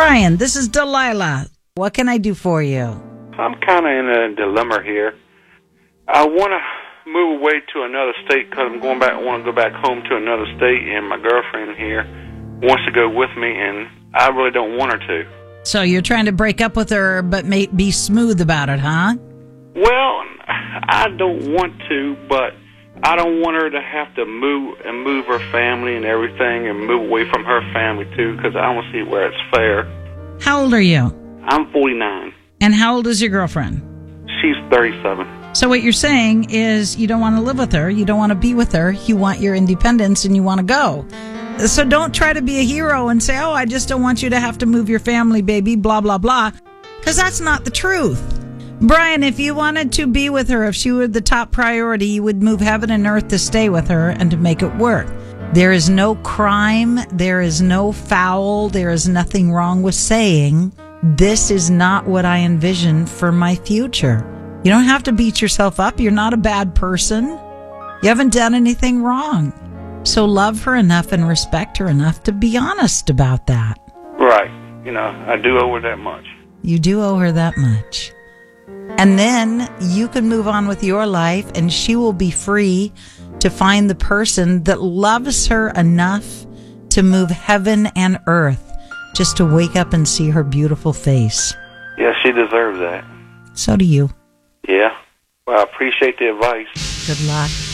Brian, this is Delilah. What can I do for you? I'm kind of in a dilemma here. I want to move away to another state because I want to go back home to another state, and my girlfriend here wants to go with me, and I really don't want her to. So you're trying to break up with her, but be smooth about it, huh? Well, I don't want to, but I don't want her to have to move her family and everything and move away from her family, too, because I don't see where it's fair. How old are you? I'm 49. And how old is your girlfriend? She's 37. So what you're saying is you don't want to live with her, you don't want to be with her, you want your independence and you want to go. So don't try to be a hero and say, I just don't want you to have to move your family, baby, blah, blah, blah, because that's not the truth. Brian, if you wanted to be with her, if she were the top priority, you would move heaven and earth to stay with her and to make it work. There is no crime, there is no foul, there is nothing wrong with saying, this is not what I envision for my future. You don't have to beat yourself up. You're not a bad person. You haven't done anything wrong. So love her enough and respect her enough to be honest about that. Right. I do owe her that much. You do owe her that much. And then you can move on with your life, and she will be free to find the person that loves her enough to move heaven and earth just to wake up and see her beautiful face. Yeah, she deserves that. So do you. Yeah. Well, I appreciate the advice. Good luck.